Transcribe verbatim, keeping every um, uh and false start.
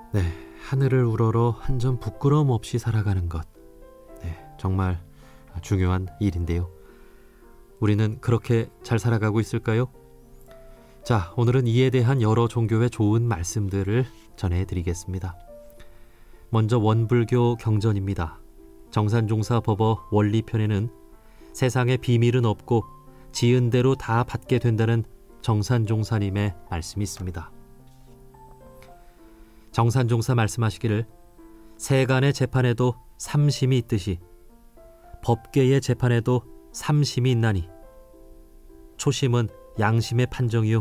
네, 하늘을 우러러 한 점 부끄러움 없이 살아가는 것. 네, 정말 중요한 일인데요. 우리는 그렇게 잘 살아가고 있을까요? 자, 오늘은 이에 대한 여러 종교의 좋은 말씀들을 전해드리겠습니다. 먼저 원불교 경전입니다. 정산종사 법어 원리편에는 세상에 비밀은 없고 지은 대로 다 받게 된다는 정산종사님의 말씀이 있습니다. 정산종사 말씀하시기를 세간의 재판에도 삼심이 있듯이 법계의 재판에도 삼심이 있나니 초심은 양심의 판정이요